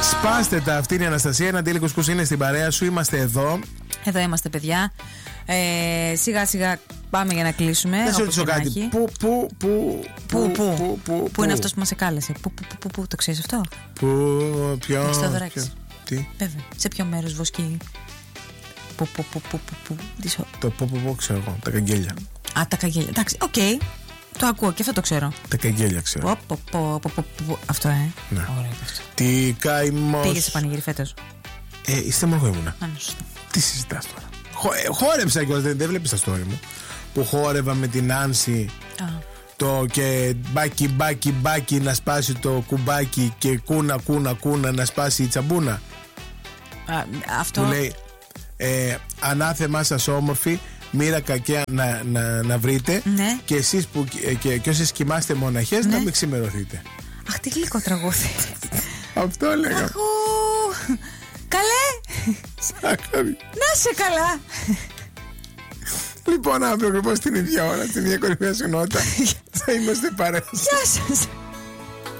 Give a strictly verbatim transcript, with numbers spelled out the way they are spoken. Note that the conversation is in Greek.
Σπάστε τα, αυτή είναι η Αναστασία. Ένα Ντέλη Κουσκούς είναι στην παρέα σου. Είμαστε εδώ. Εδώ είμαστε, παιδιά. Ε, σιγά σιγά πάμε για να κλείσουμε. Να σε ρωτήσω κάτι. Πού, πού, πού, πού, πού, πού, πού είναι αυτός που μας εκάλεσε? Πού, πού, πού, πού, το ξέρεις αυτό? Πού, ποιο, ποιο, τι? Βέβαια, σε ποιο μέρος βοσκεί? Πού, πού, πού, πού, πού, το πού, πού, πού, ξέρω εγώ, τα καγγέλια. Α, τα καγγέλια, εντάξει, οκ. Okay. Το ακούω και αυτό το ξέρω. Τα καγγέλια ξέρω. Πο, πο, πο, πο, πο, πο. Αυτό, ε. Ναι. Ωραία, αυτό. Τι καημός. Πήγε σε πανηγύρι φέτος? Ε, είστε μόνο εγώ ήμουνα. Α, σωστά. Τι συζητάς τώρα? Χο, ε, χόρεψα κιόλας, δεν, δεν βλέπεις τα story μου. Που χόρευα με την Άνση. Α. Το και μπάκι μπάκι μπάκι να σπάσει το κουμπάκι και κούνα κούνα κούνα να σπάσει η τσαμπούνα. Α, αυτό. Που λέει ε, ανάθεμά σας όμορφοι, μοίρα κακιά να, να, να βρείτε, ναι. Και εσείς που και, και, και όσες κοιμάστε μοναχές, ναι. Να μην ξημερωθείτε. Αχ, τι γλυκό τραγούδι. Αυτό λέγα. Αχ, καλέ. Σάκαρη. Να σε καλά. Λοιπόν, αύριο ακριβώς την ίδια ώρα, στην ίδια κορυφαία συχνότητα θα είμαστε παρέα. Γεια σας.